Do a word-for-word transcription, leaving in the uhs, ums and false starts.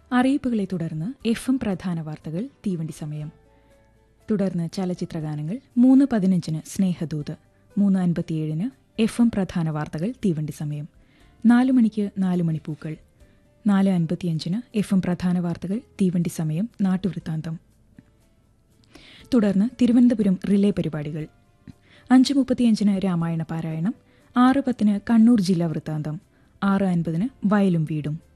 അറിയിപ്പുകളെ തുടർന്ന് F M പ്രധാന വാർത്തകൾ തീവണ്ടി സമയം. തുടർന്ന് ചലച്ചിത്രഗാനങ്ങൾ. മൂന്ന് പതിനഞ്ചിന് സ്നേഹദൂത്, മൂന്ന് അൻപത്തിയേഴിന് എഫ് എം പ്രധാന വാർത്തകൾ തീവണ്ടി സമയം. നാലു മണിക്ക് നാലു മണിപ്പൂക്കൾ, നാല് അൻപത്തിയഞ്ചിന് എഫ് എം പ്രധാന വാർത്തകൾ തീവണ്ടി സമയം നാട്ടുവൃത്താന്തം. തുടർന്ന് തിരുവനന്തപുരം റിലേ പരിപാടികൾ. അഞ്ച് മുപ്പത്തിയഞ്ചിന് രാമായണ പാരായണം, ആറ് പത്തിന് കണ്ണൂർ ജില്ലാ വൃത്താന്തം, ആറ് അൻപതിന് വയലും വീടും.